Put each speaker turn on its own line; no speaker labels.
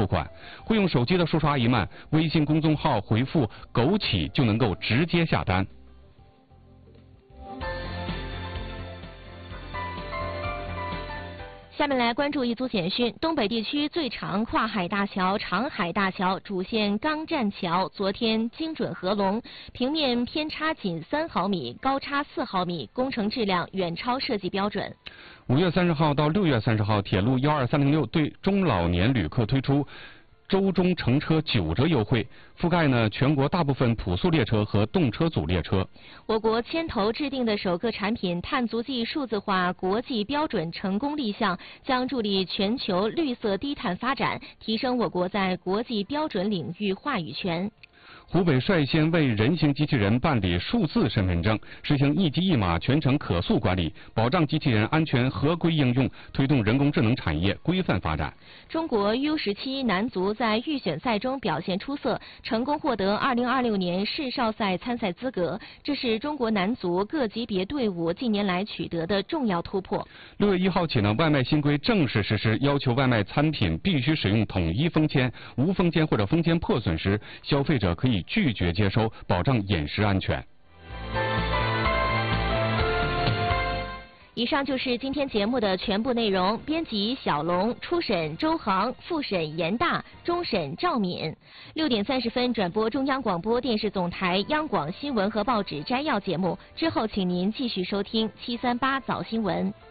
付款。会用手机的叔叔阿姨们，微信公众号回复“枸杞”就能够直接下单。
下面来关注一组简讯：东北地区最长跨海大桥长海大桥主线钢栈桥昨天精准合龙，平面偏差仅3毫米，高差4毫米，工程质量远超设计标准。
5月30号到6月30号，铁路12306对中老年旅客推出周中乘车9折优惠，覆盖全国大部分普速列车和动车组列车。
我国牵头制定的首个产品碳足迹数字化国际标准成功立项，将助力全球绿色低碳发展，提升我国在国际标准领域话语权。
湖北率先为人形机器人办理数字身份证，实行一机一码全程可塑管理，保障机器人安全合规应用，推动人工智能产业规范发展。
中国 U17男足在预选赛中表现出色，成功获得2026年世少赛参赛资格，这是中国男足各级别队伍近年来取得的重要突破。
6月1号起外卖新规正式实施，要求外卖餐品必须使用统一封签，无封签或者封签破损时，消费者可以拒绝接收，保障饮食安全。
以上就是今天节目的全部内容。编辑小龙，初审周航，复审严大，终审赵敏。6点30分转播中央广播电视总台央广新闻和报纸摘要节目，之后请您继续收听738早新闻。